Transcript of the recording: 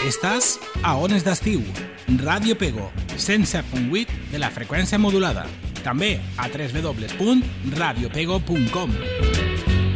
Estàs a Ones d'Estiu, Ràdio Pego, 107.8 de la freqüència modulada. També a www.radiopego.com.